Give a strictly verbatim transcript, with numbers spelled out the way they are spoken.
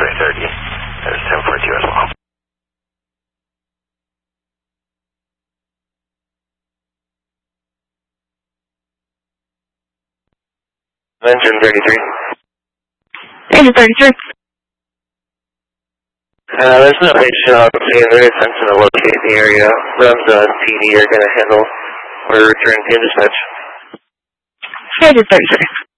X-ray thirty. There's ten forty-two as well. Engine thirty-three. Engine thirty-three. Uh, there's no patient on scene. There is something to locate the area. Runs on T D are going to handle or return to dispatch. Engine thirty-three.